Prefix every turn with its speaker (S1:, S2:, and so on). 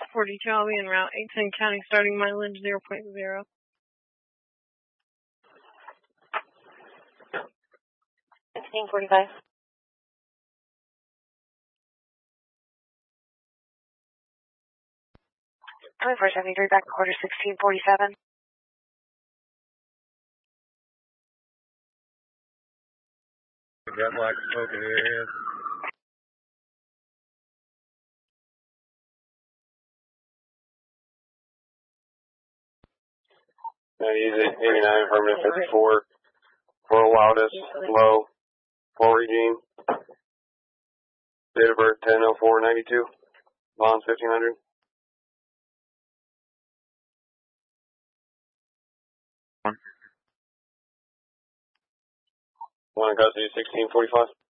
S1: 42, I'll be en route 810 County, starting mileage 0.0.
S2: 1645. 2473, back to quarter 1647.
S3: Got black smoke in the area. He's at 89, permanent 54. For loudest, low, full regime. Date of birth 10/04/92. Bonds 1500. One in custody 1645.